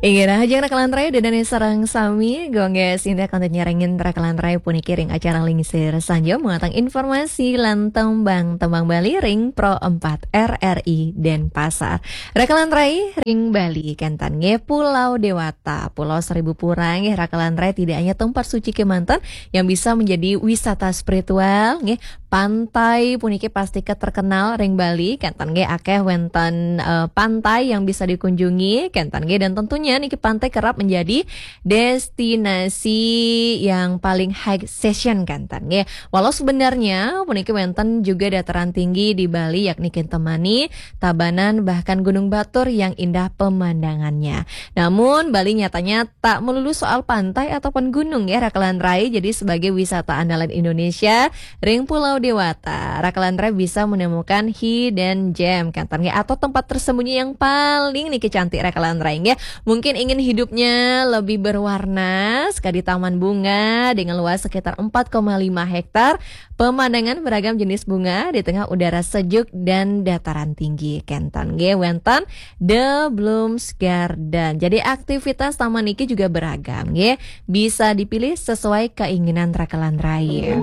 Ingin aja rakalan raya dan sarang sami gongge sinda konten nyarengin rakalan raya puniki ring acara lingsir sanjo mengatang informasi lan tembang Bali ring Pro 4 RRI dan Pasar. Rakalan raya ring Bali kentan nge Pulau Dewata, Pulau Seribu Purang nge rakalan raya tidak hanya tempat suci Kemanten yang bisa menjadi wisata spiritual nge pantai puniki pasti terkenal ring Bali kentan nge akeh wenten pantai yang bisa dikunjungi kentan nge dan tentunya niki pantai kerap menjadi destinasi yang paling high session kentan nge. Walau sebenarnya puniki wenten juga dataran tinggi di Bali yakni Kintamani, Tabanan bahkan Gunung Batur yang indah pemandangannya. Namun Bali nyatanya tak melulu soal pantai ataupun gunung ya rakalan rai. Jadi sebagai wisata andalan Indonesia ring Pulau Dewata, rakalan rai bisa menemukan hidden gem kentan nge atau tempat tersembunyi yang paling niki cantik rakalan rai ya. Mungkin ingin hidupnya lebih berwarna, sekali taman bunga dengan luas sekitar 4,5 hektar, pemandangan beragam jenis bunga di tengah udara sejuk dan dataran tinggi. Kentan ge wenten The Blooms Garden. Jadi aktivitas taman iki juga beragam ge, bisa dipilih sesuai keinginan rakalan rai.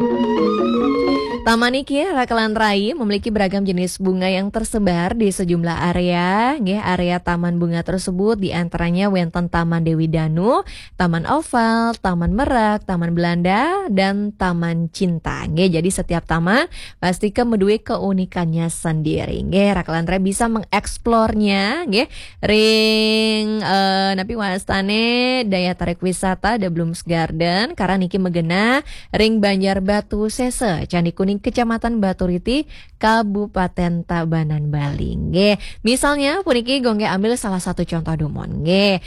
Taman iki rakalan rai memiliki beragam jenis bunga yang tersebar di sejumlah area. Area taman bunga tersebut diantaranya wenten Taman Dewi Danu, Taman Oval, Taman Merak, Taman Belanda, dan Taman Cinta. Jadi setiap taman pasti medue keunikannya sendiri. Rakalan rai bisa mengeksplornya. Ring napi wastane daya tarik wisata The Blooms Garden karena niki megena ring Banjar Batu Sese, Candi Kuning Kecamatan Baturiti, Kabupaten Tabanan, Bali. Misalnya puniki gongge ambil salah satu contoh dumon.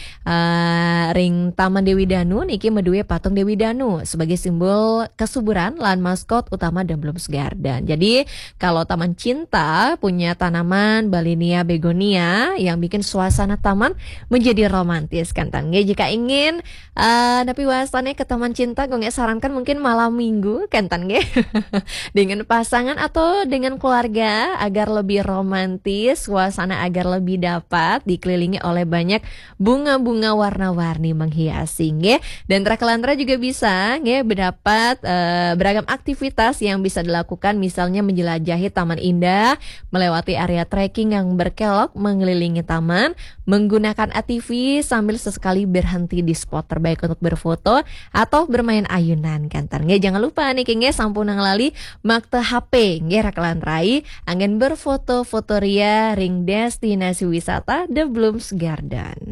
Ring Taman Dewi Danu niki medue patung Dewi Danu sebagai simbol kesuburan lan maskot utama The Blooms Garden. Jadi kalau Taman Cinta punya tanaman Balinia begonia yang bikin suasana taman menjadi romantis kan tangge. Jika ingin tapi wawasannya ke Taman Cinta gongge sarankan mungkin malam minggu kan tangge. Dengan pasangan atau dengan keluarga agar lebih romantis, suasana agar lebih dapat dikelilingi oleh banyak bunga-bunga warna-warni menghiasi nge. Dan rakalandra juga bisa nge berdapat beragam aktivitas yang bisa dilakukan, misalnya menjelajahi taman indah, melewati area trekking yang berkelok mengelilingi taman, menggunakan ATV sambil sesekali berhenti di spot terbaik untuk berfoto atau bermain ayunan kantar nge. Jangan lupa nih nge sampun ngalali makta HP nge rakalan rai angin berfoto-foto ria ring destinasi wisata The Blooms Garden.